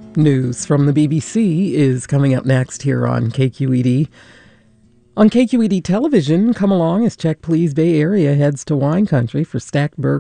News from the BBC is coming up next here on KQED. On KQED television, come along as Check Please Bay Area heads to wine country for Stackberg